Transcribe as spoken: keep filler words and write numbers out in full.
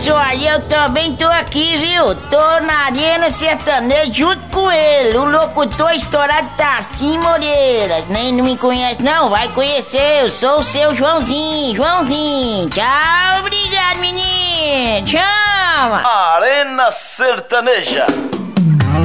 pessoal, eu também tô aqui, viu? Tô na Arena Sertaneja junto com ele, o locutor estourado Tassim Moreira. Nem não me conhece não? Vai conhecer, eu sou o seu Joãozinho, Joãozinho. Tchau, obrigado menino, chama! Arena Sertaneja.